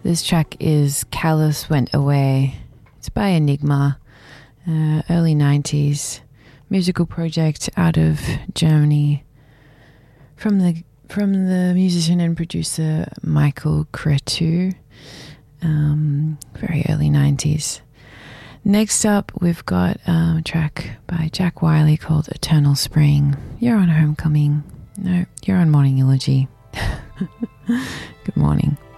This track is Callous Went Away. It's by Enigma, early 90s musical project out of Germany from the musician and producer Michael Cretu. Very early 90s. Next up, we've got a track by Jack Wiley called Eternal Spring. You're on Homecoming. No, you're on Morning Eulogy. Good morning.